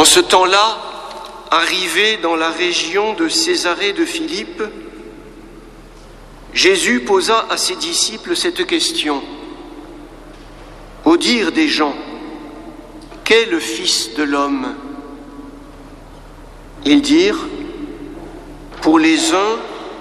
ce temps-là, arrivé dans la région de Césarée de Philippe, Jésus posa à ses disciples cette question. Au dire des gens, qu'est le Fils de l'homme ? Ils dirent, pour les uns,